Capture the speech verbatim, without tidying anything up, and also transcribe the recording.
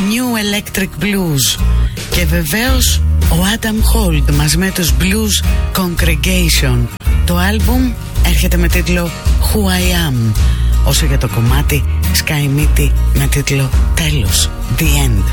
New Electric Blues. Και βεβαίως ο Adam Holt μαζί με τους Blues Congregation. Το άλμπουμ έρχεται με τίτλο Who I Am. Όσο για το κομμάτι Sky Mitty με τίτλο τέλος, The End.